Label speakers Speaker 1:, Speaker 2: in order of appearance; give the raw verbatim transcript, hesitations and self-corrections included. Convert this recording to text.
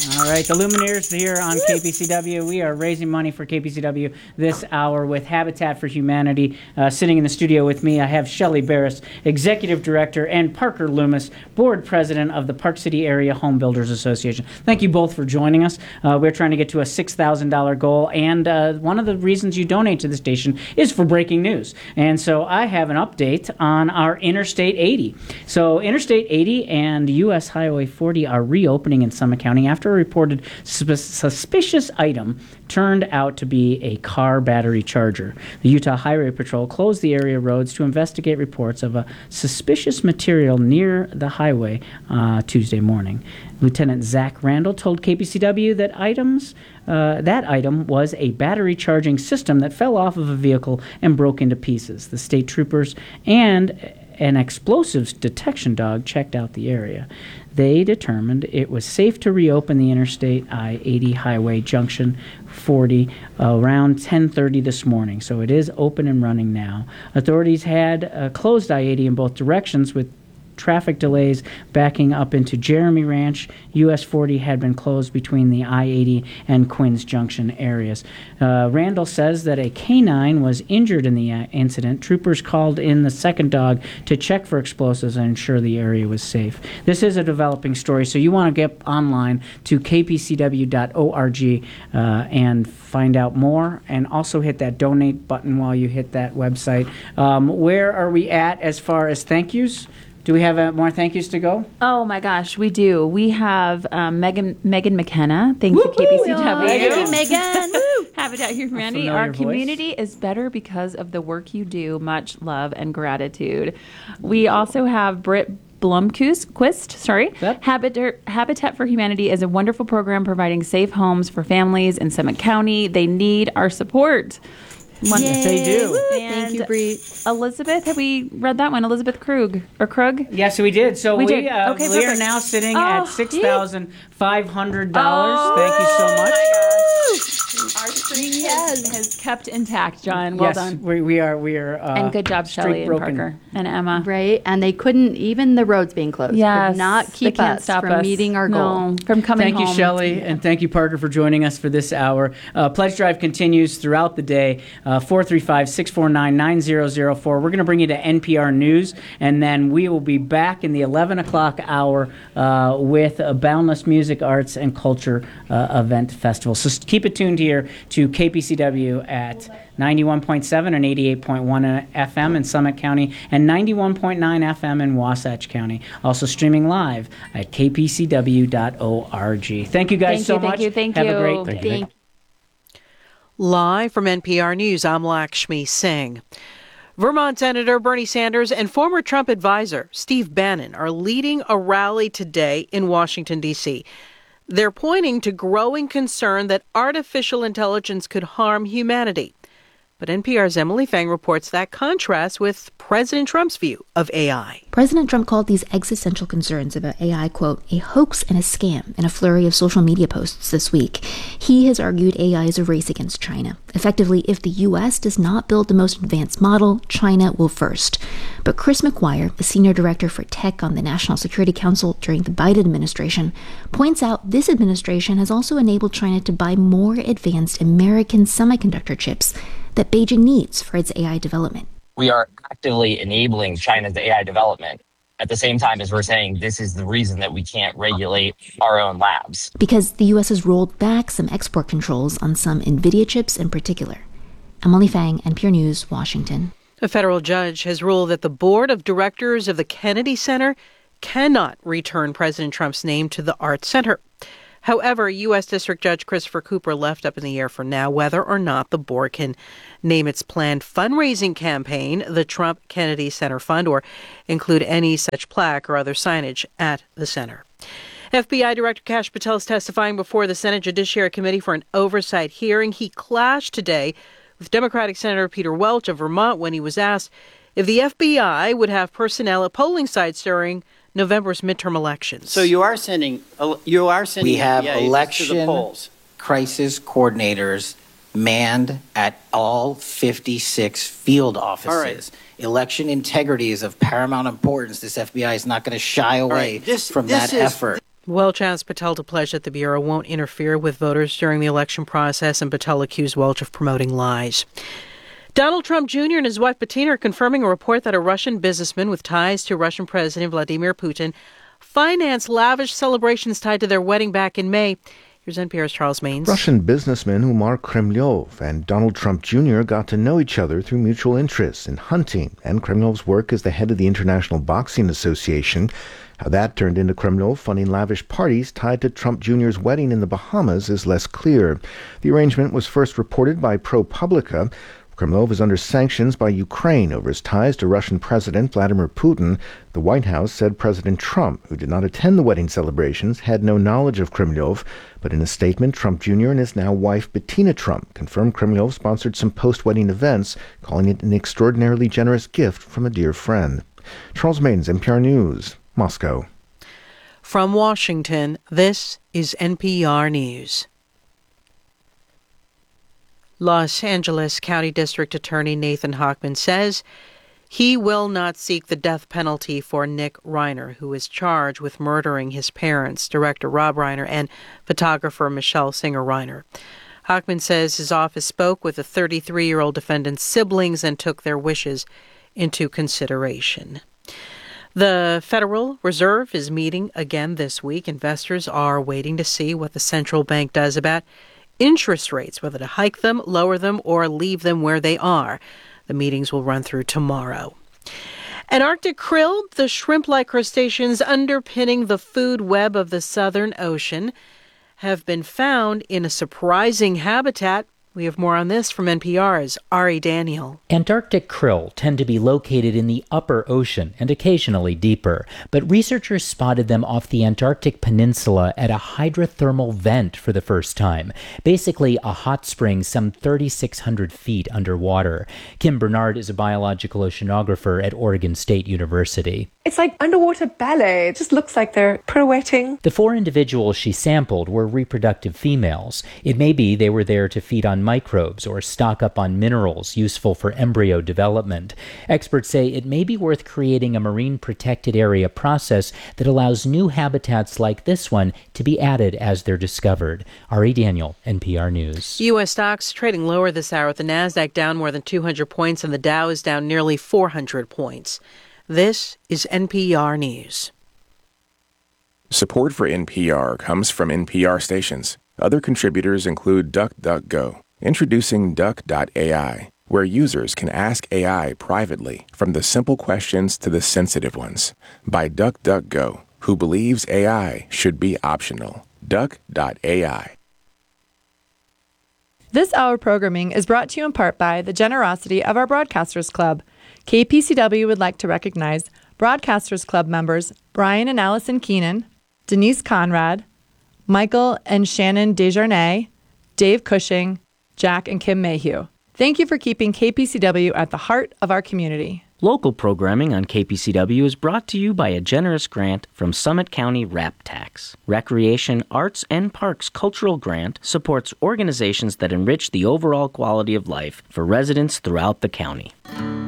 Speaker 1: All right, the Lumineers here on K P C W. We are raising money for K P C W this hour with Habitat for Humanity. Uh, sitting in the studio with me, I have Shelley Barris, Executive Director, and Parker Loomis, Board President of the Park City Area Home Builders Association. Thank you both for joining us. Uh, we're trying to get to a six thousand dollars goal, and uh, one of the reasons you donate to the station is for breaking news. And so I have an update on our Interstate eighty. So Interstate eighty and U S Highway forty are reopening in Summit County after a reported sus- suspicious item turned out to be a car battery charger. The Utah Highway Patrol closed the area roads to investigate reports of a suspicious material near the highway uh, Tuesday morning. Lieutenant Zach Randall told K P C W that items uh, that item was a battery charging system that fell off of a vehicle and broke into pieces. The state troopers and an explosives detection dog checked out the area. They determined it was safe to reopen the Interstate I eighty Highway Junction forty uh, around ten thirty this morning. So it is open and running now. Authorities had uh, closed I eighty in both directions with traffic delays backing up into Jeremy Ranch. U S forty had been closed between the I eighty and Quinns Junction areas. Uh, Randall says that a canine was injured in the uh, incident. Troopers called in the second dog to check for explosives and ensure the area was safe. This is a developing story, so you want to get online to k p c w dot org uh, and find out more, and also hit that donate button while you hit that website. Um, where are we at as far as thank yous? Do we have uh, more thank yous to go?
Speaker 2: Oh my gosh, we do. We have um, Megan Megan McKenna. Thanks to K P C W.
Speaker 3: Thank you, Megan.
Speaker 2: Habitat for Humanity. Our community voice. is better because of the work you do. Much love and gratitude. We also have Britt Blomquist, sorry. Yep. Habitat, Habitat for Humanity is a wonderful program providing safe homes for families in Summit County. They need our support.
Speaker 1: Yes, they do.
Speaker 2: And
Speaker 3: Thank you, Bree.
Speaker 2: Elizabeth, have we read that one? Elizabeth Krug or Krug?
Speaker 1: Yes, we did. So we,
Speaker 2: we, did.
Speaker 1: Uh,
Speaker 2: okay,
Speaker 1: we are
Speaker 2: perfect.
Speaker 1: now sitting
Speaker 2: oh,
Speaker 1: at six thousand five hundred dollars.
Speaker 2: Oh,
Speaker 1: Thank you so much.
Speaker 2: Our streak yes. has, has kept intact, John. Well
Speaker 1: yes,
Speaker 2: done.
Speaker 1: We, we are. We are. Uh,
Speaker 2: and good job, Shelley and
Speaker 1: broken.
Speaker 2: Parker and Emma.
Speaker 3: Right, and they couldn't, even the roads being closed,
Speaker 2: yes,
Speaker 3: could not keep
Speaker 2: they can't
Speaker 3: us
Speaker 2: stop
Speaker 3: from
Speaker 2: us.
Speaker 3: meeting our goal.
Speaker 2: No, from coming
Speaker 1: Thank
Speaker 2: home.
Speaker 1: you, Shelley, and thank you, Parker, for joining us for this hour. Uh, Pledge Drive continues throughout the day, uh, four three five, six four nine, nine zero zero four. We're going to bring you to N P R News, and then we will be back in the eleven o'clock hour uh, with a Boundless Music, Arts, and Culture uh, event festival. So keep it tuned here to K P C W at ninety-one point seven and eighty-eight point one F M in Summit County and ninety-one point nine F M in Wasatch County. Also streaming live at k p c w dot org. Thank you guys
Speaker 2: thank
Speaker 1: so
Speaker 2: you,
Speaker 1: much.
Speaker 2: Thank you, thank
Speaker 1: Have
Speaker 2: you.
Speaker 1: a great
Speaker 4: Thank
Speaker 1: day.
Speaker 4: you. Live from N P R News, I'm Lakshmi Singh. Vermont Senator Bernie Sanders and former Trump advisor Steve Bannon are leading a rally today in Washington, D C. They're pointing to growing concern that artificial intelligence could harm humanity. But N P R's Emily Fang reports that contrasts with President Trump's view of A I.
Speaker 5: President Trump called these existential concerns about A I, quote, a hoax and a scam in a flurry of social media posts this week. He has argued A I is a race against China. Effectively, if the U S does not build the most advanced model, China will first. But Chris McGuire, a senior director for tech on the National Security Council during the Biden administration, points out this administration has also enabled China to buy more advanced American semiconductor chips that Beijing needs for its A I development.
Speaker 6: We are actively enabling China's A I development at the same time as we're saying this is the reason that we can't regulate our own labs.
Speaker 5: Because the U S has rolled back some export controls on some NVIDIA chips in particular. Emily Fang, N P R News, Washington.
Speaker 4: A federal judge has ruled that the board of directors of the Kennedy Center cannot return President Trump's name to the Art Center. However, U S. District Judge Christopher Cooper left up in the air for now whether or not the board can name its planned fundraising campaign the Trump Kennedy Center Fund or include any such plaque or other signage at the center. F B I Director Kash Patel is testifying before the Senate Judiciary Committee for an oversight hearing. He clashed today with Democratic Senator Peter Welch of Vermont when he was asked if the F B I would have personnel at polling sites during November's midterm elections.
Speaker 7: So you are sending, you are sending
Speaker 8: we have
Speaker 7: F B I
Speaker 8: election
Speaker 7: to the polls.
Speaker 8: Crisis coordinators manned at all fifty-six field offices.
Speaker 7: All right.
Speaker 8: Election integrity is of paramount importance. This F B I is not going to shy away
Speaker 7: right. this,
Speaker 8: from
Speaker 7: this
Speaker 8: that
Speaker 7: is,
Speaker 8: effort.
Speaker 4: Welch asked Patel to pledge that the Bureau won't interfere with voters during the election process, and Patel accused Welch of promoting lies. Donald Trump Junior and his wife Bettina are confirming a report that a Russian businessman with ties to Russian President Vladimir Putin financed lavish celebrations tied to their wedding back in May. Here's N P R's Charles Maines.
Speaker 9: Russian businessman Umar Kremlyov and Donald Trump Junior got to know each other through mutual interests in hunting and Kremlyov's work as the head of the International Boxing Association. How that turned into Kremlyov funding lavish parties tied to Trump Junior's wedding in the Bahamas is less clear. The arrangement was first reported by ProPublica. Kremlyov is under sanctions by Ukraine over his ties to Russian President Vladimir Putin. The White House said President Trump, who did not attend the wedding celebrations, had no knowledge of Kremlyov. But in a statement, Trump Junior and his now wife Bettina Trump confirmed Kremlyov sponsored some post-wedding events, calling it an extraordinarily generous gift from a dear friend. Charles Maines, N P R News, Moscow.
Speaker 4: From Washington, this is N P R News. Los Angeles County District Attorney Nathan Hochman says he will not seek the death penalty for Nick Reiner, who is charged with murdering his parents, director Rob Reiner and photographer Michelle Singer Reiner. Hochman says his office spoke with the thirty-three-year-old defendant's siblings and took their wishes into consideration. The Federal Reserve is meeting again this week. Investors are waiting to see what the central bank does about interest rates, whether to hike them, lower them, or leave them where they are. The meetings will run through tomorrow. An Arctic krill, the shrimp-like crustaceans underpinning the food web of the Southern Ocean, have been found in a surprising habitat. We have more on this from N P R's Ari Daniel.
Speaker 10: Antarctic krill tend to be located in the upper ocean and occasionally deeper, but researchers spotted them off the Antarctic Peninsula at a hydrothermal vent for the first time, basically a hot spring some thirty-six hundred feet underwater. Kim Bernard is a biological oceanographer at Oregon State University.
Speaker 11: It's like underwater ballet. It just looks like they're pirouetting.
Speaker 10: The four individuals she sampled were reproductive females. It may be they were there to feed on microbes or stock up on minerals useful for embryo development. Experts say it may be worth creating a marine protected area process that allows new habitats like this one to be added as they're discovered. Ari Daniel, N P R News.
Speaker 4: U S stocks trading lower this hour, with the Nasdaq down more than two hundred points and the Dow is down nearly four hundred points. This is N P R News.
Speaker 12: Support for N P R comes from N P R stations. Other contributors include DuckDuckGo. Introducing Duck dot A I, where users can ask A I privately, from the simple questions to the sensitive ones. By DuckDuckGo, who believes A I should be optional. Duck dot A I.
Speaker 13: This hour programming is brought to you in part by the generosity of our Broadcasters Club. K P C W would like to recognize Broadcasters Club members Brian and Allison Keenan, Denise Conrad, Michael and Shannon Desjarnais, Dave Cushing, Jack and Kim Mayhew. Thank you for keeping K P C W at the heart of our community.
Speaker 14: Local programming on K P C W is brought to you by a generous grant from Summit County RAP Tax. Recreation, Arts, and Parks Cultural Grant supports organizations that enrich the overall quality of life for residents throughout the county.